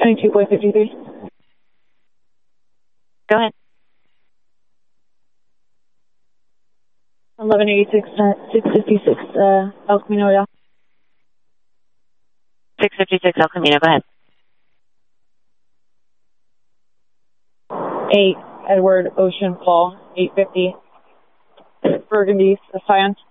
22.53. Go ahead. 1186, 656, El Camino, yeah. 656 El Camino, go ahead. 8 Edward Ocean Fall, 850. Burgundy, Science.